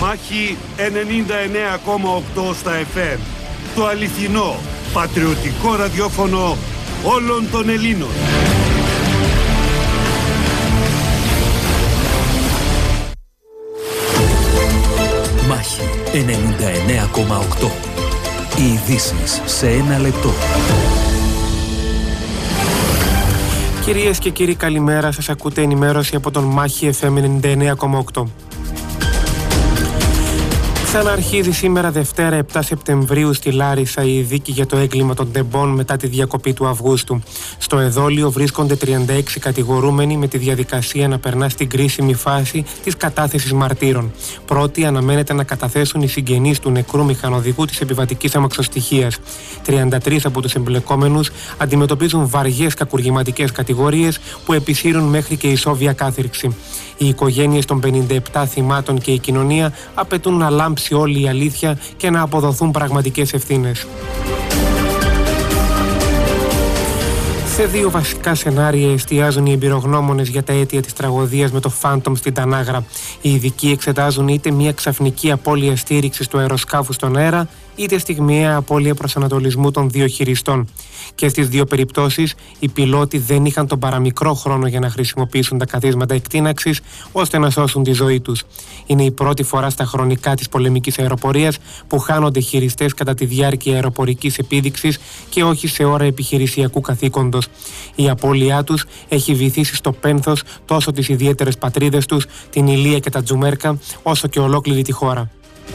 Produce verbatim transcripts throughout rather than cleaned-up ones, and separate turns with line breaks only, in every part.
Μάχη ενενήντα εννέα κόμμα οκτώ στα εφ εμ. Το αληθινό, πατριωτικό ραδιόφωνο όλων των Ελλήνων.
Μάχη ενενήντα εννέα κόμμα οκτώ. Οι ειδήσεις σε ένα λεπτό.
Κυρίες και κύριοι, καλημέρα. Σας ακούτε ενημέρωση από τον Μάχη εφ εμ ενενήντα εννέα κόμμα οκτώ. Ξαναρχίζει σήμερα Δευτέρα επτά Σεπτεμβρίου στη Λάρισα η δίκη για το έγκλημα των τεμπών μετά τη διακοπή του Αυγούστου. Στο εδόλιο βρίσκονται τριάντα έξι κατηγορούμενοι με τη διαδικασία να περνά στην κρίσιμη φάση της κατάθεσης μαρτύρων. Πρώτοι αναμένεται να καταθέσουν οι συγγενείς του νεκρού μηχανοδηγού της επιβατικής αμαξοστοιχείας. τριάντα τρεις από τους εμπλεκόμενους αντιμετωπίζουν βαριές κακουργηματικές κατηγορίες που επισύρουν μέχρι και ισόβια κάθυρξη. Οι οικογένειες των πενήντα επτά θυμάτων και η κοινωνία απαιτούν να λάμψει όλη η αλήθεια και να αποδοθούν πραγματικές ευθύνες. Σε δύο βασικά σενάρια εστιάζουν οι εμπειρογνώμονες για τα αίτια της τραγωδίας με το Phantom στην Τανάγρα. Οι ειδικοί εξετάζουν είτε μια ξαφνική απώλεια στήριξης του αεροσκάφου στον αέρα, είτε στιγμιαία απώλεια προσανατολισμού των δύο χειριστών. Και στις δύο περιπτώσεις, οι πιλότοι δεν είχαν τον παραμικρό χρόνο για να χρησιμοποιήσουν τα καθίσματα εκτείναξης ώστε να σώσουν τη ζωή τους. Είναι η πρώτη φορά στα χρονικά της πολεμικής αεροπορίας που χάνονται χειριστές κατά τη διάρκεια αεροπορικής επίδειξης και όχι σε ώρα επιχειρησιακού καθήκοντος. Η απώλειά τους έχει βυθίσει στο πένθος τόσο τις ιδιαίτερες πατρίδες τους, την Ηλία και τα Τζουμέρκα, όσο και ολόκληρη τη χώρα.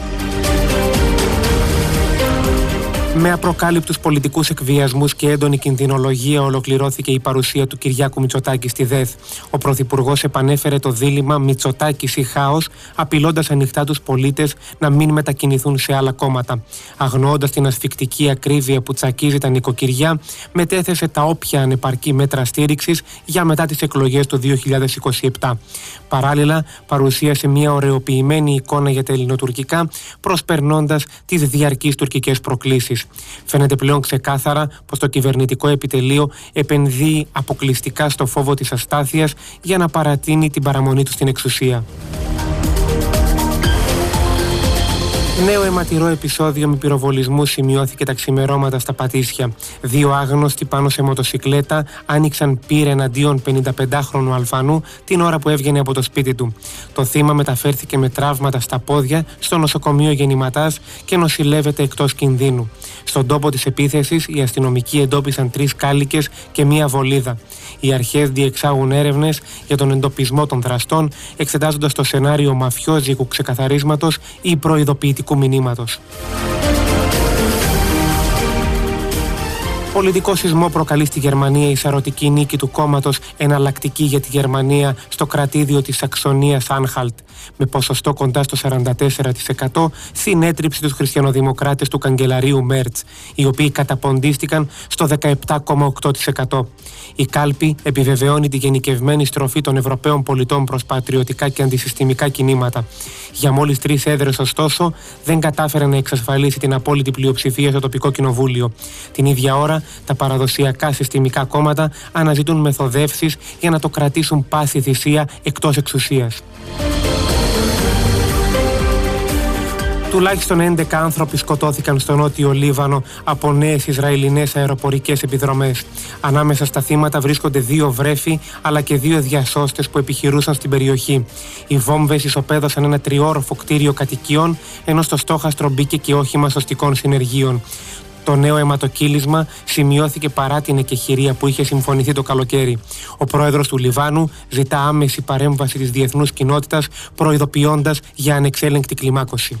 Με απροκάλυπτους πολιτικούς εκβιασμούς και έντονη κινδυνολογία ολοκληρώθηκε η παρουσία του Κυριάκου Μητσοτάκη στη ΔΕΘ. Ο Πρωθυπουργός επανέφερε το δίλημμα Μητσοτάκης ή χάος, απειλώντας ανοιχτά τους πολίτες να μην μετακινηθούν σε άλλα κόμματα. Αγνοώντας την ασφικτική ακρίβεια που τσακίζει τα νοικοκυριά, μετέθεσε τα όποια ανεπαρκή μέτρα στήριξης για μετά τις εκλογές του δύο χιλιάδες είκοσι επτά. Παράλληλα, παρουσίασε μια ωρεοποιημένη εικόνα για τα ελληνοτουρκικά, προσπερνώντας τις διαρκείς τουρκικές προκλήσεις. Φαίνεται πλέον ξεκάθαρα πως το κυβερνητικό επιτελείο επενδύει αποκλειστικά στο φόβο της αστάθειας για να παρατείνει την παραμονή του στην εξουσία. Νέο αιματηρό επεισόδιο με πυροβολισμού σημειώθηκε τα ξημερώματα στα Πατήσια. Δύο άγνωστοι πάνω σε μοτοσικλέτα άνοιξαν πυρ εναντίον πενηνταπεντάχρονου Αλβανού την ώρα που έβγαινε από το σπίτι του. Το θύμα μεταφέρθηκε με τραύματα στα πόδια στο νοσοκομείο Γεννηματάς και νοσηλεύεται εκτός κινδύνου. Στον τόπο της επίθεσης, οι αστυνομικοί εντόπισαν τρεις κάλικες και μία βολίδα. Οι αρχές διεξάγουν έρευνες για τον εντοπισμό των δραστών, εξετάζοντας το σενάριο μαφιόζικου ξεκαθαρίσματος ή προειδοποιητικού μηνύματος. Πολιτικό σεισμό προκαλεί στη Γερμανία η σαρωτική νίκη του κόμματος Εναλλακτική για τη Γερμανία στο κρατήδιο της Σαξονίας Άνχαλτ. Με ποσοστό κοντά στο σαράντα τέσσερα τοις εκατό συνέτριψε τους χριστιανοδημοκράτες του καγκελαρίου Μέρτς, οι οποίοι καταποντίστηκαν στο δεκαεπτά κόμμα οκτώ τοις εκατό. Η κάλπη επιβεβαιώνει τη γενικευμένη στροφή των Ευρωπαίων πολιτών προς πατριωτικά και αντισυστημικά κινήματα. Για μόλις τρεις έδρες, ωστόσο, δεν κατάφερε να εξασφαλίσει την απόλυτη πλειοψηφία στο τοπικό κοινοβούλιο. Την ίδια ώρα, τα παραδοσιακά συστημικά κόμματα αναζητούν μεθοδεύσεις για να το κρατήσουν πάση θυσία εκτός εξουσίας. Τουλάχιστον έντεκα άνθρωποι σκοτώθηκαν στο νότιο Λίβανο από νέες Ισραηλινές αεροπορικές επιδρομές. Ανάμεσα στα θύματα βρίσκονται δύο βρέφη αλλά και δύο διασώστες που επιχειρούσαν στην περιοχή. Οι βόμβες ισοπαίδωσαν ένα τριόροφο κτίριο κατοικιών, ενώ στο στόχαστρο μπήκε και όχημα σωστικών συνεργείων. Το νέο αιματοκύλισμα σημειώθηκε παρά την εκεχηρία που είχε συμφωνηθεί το καλοκαίρι. Ο πρόεδρος του Λιβάνου ζητά άμεση παρέμβαση της διεθνούς κοινότητας, προειδοποιώντας για ανεξέλεγκτη κλιμάκωση.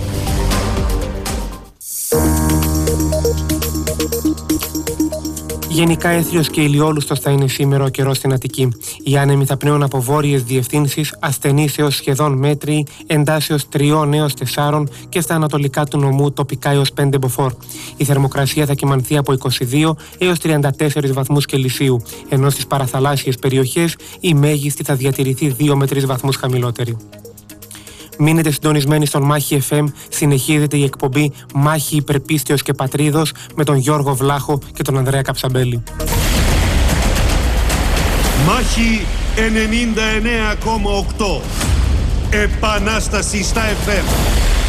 Γενικά έθριος και ηλιόλουστος θα είναι σήμερα ο καιρός στην Αττική. Οι άνεμοι θα πνέουν από βόρειες διευθύνσεις, ασθενείς έως σχεδόν μέτριοι, εντάσεως τριών έως τεσσάρων και στα ανατολικά του νομού τοπικά έως πέντε μποφόρ. Η θερμοκρασία θα κυμανθεί από είκοσι δύο έως τριάντα τέσσερις βαθμούς Κελσίου, ενώ στις παραθαλάσσιες περιοχές η μέγιστη θα διατηρηθεί δύο με τρεις βαθμούς χαμηλότερη. Μείνετε συντονισμένοι στον Μάχη εφ εμ, συνεχίζεται η εκπομπή Μάχη Υπερπίστεως και Πατρίδος με τον Γιώργο Βλάχο και τον Ανδρέα Καψαμπέλη.
Μάχη ενενήντα εννέα κόμμα οκτώ. Επανάσταση στα εφ εμ.